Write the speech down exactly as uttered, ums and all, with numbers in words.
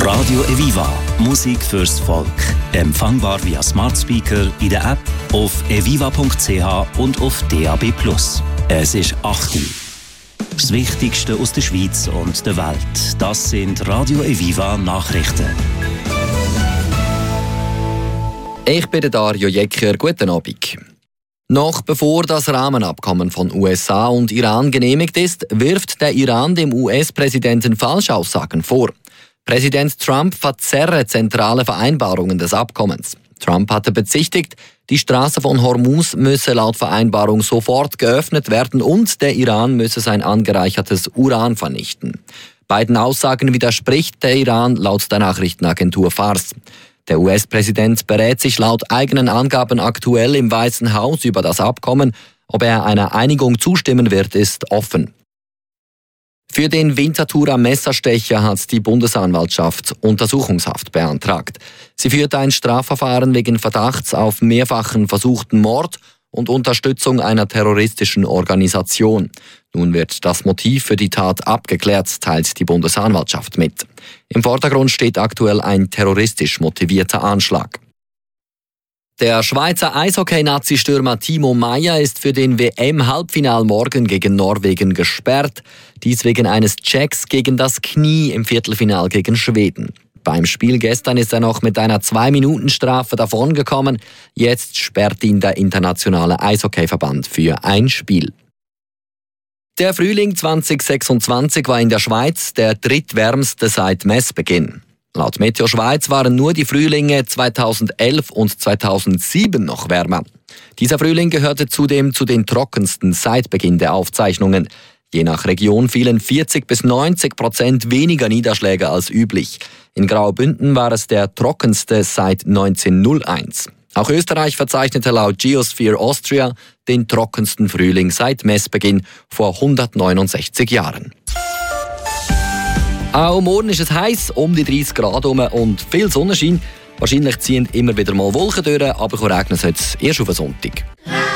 Radio Eviva. Musik fürs Volk. Empfangbar via Smart Speaker in der App, auf eviva punkt c h und auf D A B plus. Es ist acht Uhr. Das Wichtigste aus der Schweiz und der Welt. Das sind Radio Eviva Nachrichten. Ich bin der Dario Jecker. Guten Abend. Noch bevor das Rahmenabkommen von U S A und Iran genehmigt ist, wirft der Iran dem U S-Präsidenten Falschaussagen vor. Präsident Trump verzerre zentrale Vereinbarungen des Abkommens. Trump hatte bezichtigt, die Straße von Hormuz müsse laut Vereinbarung sofort geöffnet werden und der Iran müsse sein angereichertes Uran vernichten. Beiden Aussagen widerspricht der Iran laut der Nachrichtenagentur Fars. Der U S-Präsident berät sich laut eigenen Angaben aktuell im Weißen Haus über das Abkommen. Ob er einer Einigung zustimmen wird, ist offen. Für den Winterthurer Messerstecher hat die Bundesanwaltschaft Untersuchungshaft beantragt. Sie führt ein Strafverfahren wegen Verdachts auf mehrfachen versuchten Mord und Unterstützung einer terroristischen Organisation. Nun wird das Motiv für die Tat abgeklärt, teilt die Bundesanwaltschaft mit. Im Vordergrund steht aktuell ein terroristisch motivierter Anschlag. Der Schweizer Eishockey-Nazi-Stürmer Timo Meier ist für den W M-Halbfinal morgen gegen Norwegen gesperrt. Dies wegen eines Checks gegen das Knie im Viertelfinal gegen Schweden. Beim Spiel gestern ist er noch mit einer zwei-Minuten-Strafe davongekommen. Jetzt sperrt ihn der internationale Eishockeyverband für ein Spiel. Der Frühling zwanzig sechsundzwanzig war in der Schweiz der drittwärmste seit Messbeginn. Laut Meteo Schweiz waren nur die Frühlinge zweitausendelf und zweitausendsieben noch wärmer. Dieser Frühling gehörte zudem zu den trockensten seit Beginn der Aufzeichnungen. Je nach Region fielen vierzig bis neunzig Prozent weniger Niederschläge als üblich. In Graubünden war es der trockenste seit neunzehnhunderteins. Auch Österreich verzeichnete laut Geosphere Austria den trockensten Frühling seit Messbeginn vor hundertneunundsechzig Jahren. Auch morgen ist es heiß, um die dreißig Grad herum und viel Sonnenschein. Wahrscheinlich ziehen immer wieder mal Wolken durch, aber regnen soll es erst auf den Sonntag.